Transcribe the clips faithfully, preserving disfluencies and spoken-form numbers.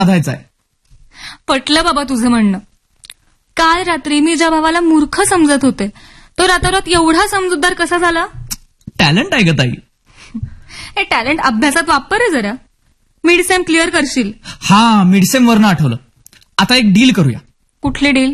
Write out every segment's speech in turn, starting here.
साधायचा आहे. पटलं बाबा तुझं म्हणणं. काल रात्री मी ज्या भावाला मूर्ख समजत होते तो रातोरात एवढा समजूतदार कसा झाला? टॅलेंट आहे ग ताई. हे टॅलेंट अभ्यासात वापर आहे जरा. मिड सेम क्लिअर करशील? हा, मिडसेम वरनं आठवलं. आता एक डील करूया. कुठली डील?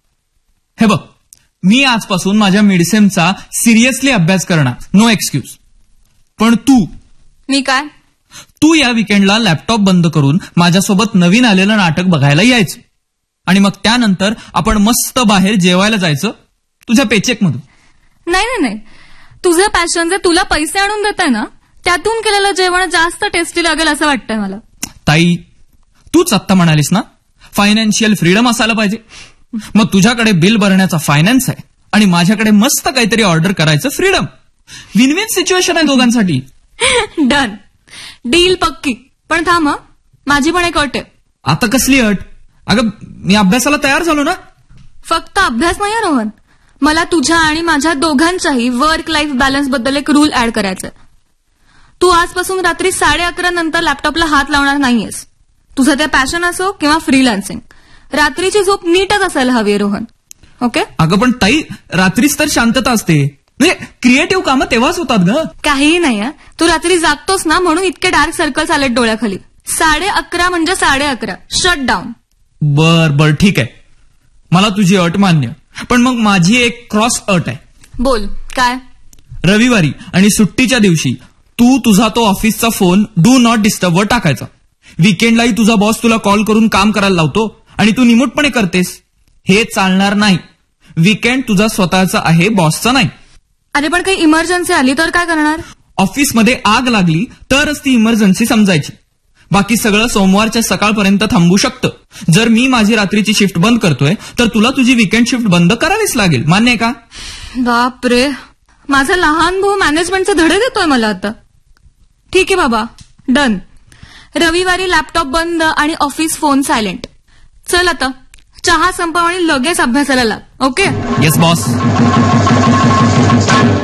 हे बघ, मी आजपासून माझ्या मिडसेमचा सिरियसली अभ्यास करणार, नो एक्सक्यूज. पण तू मी काय? तू या विकेंडला लॅपटॉप बंद करून माझ्यासोबत नवीन आलेलं नाटक बघायला यायचं आणि मग त्यानंतर आपण मस्त बाहेर जेवायला जायचं तुझ्या पेचेक मधून. नाही नाही नाही, तुझं पॅशन जे तुला पैसे आणून देत आहे ना त्यातून केलेलं जेवण जास्त टेस्टी लागेल असं वाटतंय मला. ताई, तूच आत्ता म्हणालीस ना फायनान्शियल फ्रीडम असायला पाहिजे. मग तुझ्याकडे बिल भरण्याचा फायनान्स आहे आणि माझ्याकडे मस्त काहीतरी ऑर्डर करायचं फ्रीडम. विन विन सिच्युएशन आहे दोघांसाठी. डन, डील पक्की. पण थांब, माझी पण एक अट आहे. आता कसली अट? अगं, मी अभ्यासाला तयार झालो ना. फक्त अभ्यास नाही रोहन, मला तुझ्या आणि माझ्या दोघांच्याही वर्क लाईफ बॅलन्स बद्दल एक रूल ऍड करायचा. तू आजपासून रात्री साडे अकरा नंतर लॅपटॉपला हात लावणार नाहीयेस. तुझं ते पॅशन असो किंवा फ्रीलान्सिंग, रात्रीची झोप नीटच असायला हवी रोहन. ओके? अगं पण ताई, रात्रीच तर शांतता असते. म्हणजे क्रिएटिव्ह कामं तेव्हाच होतात ग. काहीही नाही. तू रात्री जागतोस ना म्हणून इतके डार्क सर्कल्स आलेत डोळ्याखाली. साडे अकरा म्हणजे साडे अकरा, शट डाऊन. बर बर ठीक आहे, मला तुझी अट मान्य. पण मग माझी एक क्रॉस अट आहे. बोल, काय? रविवारी आणि सुट्टीच्या दिवशी तू तुझा तो ऑफिसचा फोन डू नॉट डिस्टर्ब वर टाकायचा. विकेंडलाही तुझा बॉस तुला कॉल करून काम करायला लावतो आणि तू निमूटपणे करतेस. हे चालणार नाही. विकेंड तुझा स्वतःचा आहे, बॉसचा नाही. अरे पण काही इमर्जन्सी आली तर काय करणार? ऑफिसमध्ये आग लागली तरच ती इमर्जन्सी समजायची. बाकी सगळं सोमवारच्या सकाळपर्यंत थांबू शकतं. जर मी माझी रात्रीची शिफ्ट बंद करतोय तर तुला तुझी विकेंड शिफ्ट बंद करावीच लागेल. मान्य आहे का? बापरे, माझा लहान भाऊ मॅनेजमेंटचे धडे देतोय मला आता. ठीक आहे बाबा, डन. रविवारी लॅपटॉप बंद आणि ऑफिस फोन सायलेंट. चल आता चहा संपव आणि लगेच अभ्यासाला लाग. ओके? Yes boss.